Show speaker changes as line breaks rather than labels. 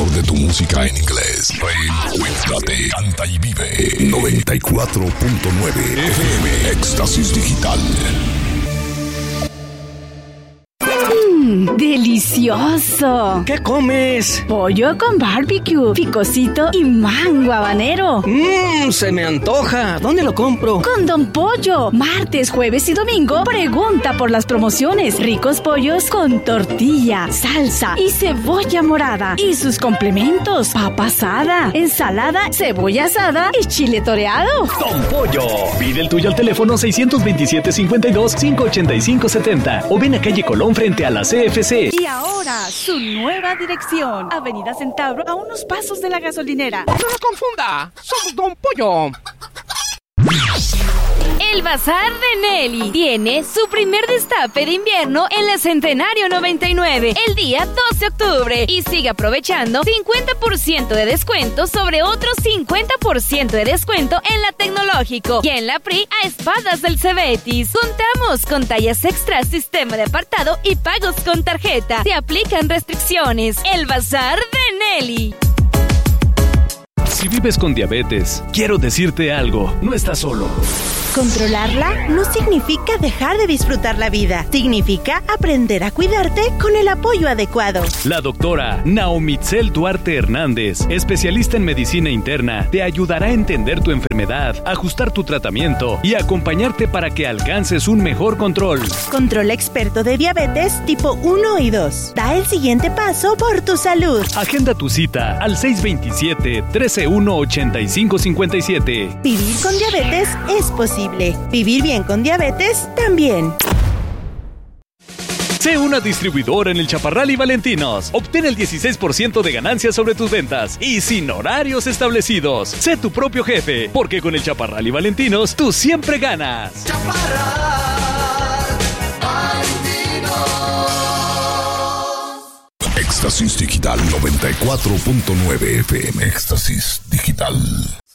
mejor de tu música en inglés. Reencuéntrate, canta y vive. 94.9 FM Éxtasis Digital.
¡Delicioso!
¿Qué comes?
Pollo con barbecue, picosito y mango habanero.
Se me antoja. ¿Dónde lo compro?
Con Don Pollo. Martes, jueves y domingo, pregunta por las promociones. Ricos pollos con tortilla, salsa y cebolla morada. Y sus complementos: papa asada, ensalada, cebolla asada y chile toreado.
Don Pollo. Pide el tuyo al teléfono 627-52-585-70 o ven a calle Colón frente a la CFC.
Y ahora, su nueva dirección. Avenida Centauro, a unos pasos de la gasolinera.
¡No lo confunda! ¡Somos Don Pollo!
El Bazar de Nelly tiene su primer destape de invierno en la Centenario 99, el día 12 de octubre. Y sigue aprovechando 50% de descuento sobre otro 50% de descuento en la Tecnológico y en la PRI a espaldas del Cebetis. Contamos con tallas extra, sistema de apartado y pagos con tarjeta. Se aplican restricciones. El Bazar de Nelly.
Si vives con diabetes, quiero decirte algo, no estás solo.
Controlarla no significa dejar de disfrutar la vida. Significa aprender a cuidarte con el apoyo adecuado.
La doctora Naomitzel Duarte Hernández, especialista en medicina interna, te ayudará a entender tu enfermedad, ajustar tu tratamiento y acompañarte para que alcances un mejor control.
Control experto de diabetes tipo 1 y 2. Da el siguiente paso por tu salud.
Agenda tu cita al 627-131-8557.
Vivir con diabetes es posible. Vivir bien con diabetes también.
Sé una distribuidora en el Chaparral y Valentinos. Obtén el 16% de ganancias sobre tus ventas y sin horarios establecidos. Sé tu propio jefe, porque con el Chaparral y Valentinos tú siempre ganas.
Chaparral, Valentinos. Éxtasis Digital 94.9 FM. Éxtasis Digital.